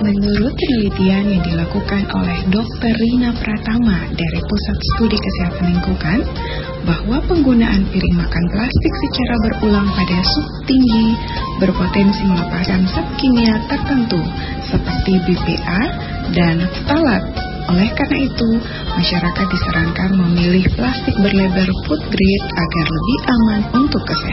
Menurut penelitian yang dilakukan oleh Dr. Rina Pratama dari Pusat Studi Kesehatan Lingkungan, bahwa penggunaan piring makan plastik secara berulang pada suhu tinggi berpotensi melepaskan zat kimia tertentu seperti BPA dan ftalat. Oleh karena itu, masyarakat disarankan memilih plastik berlabel food grade agar lebih aman untuk kesehatan.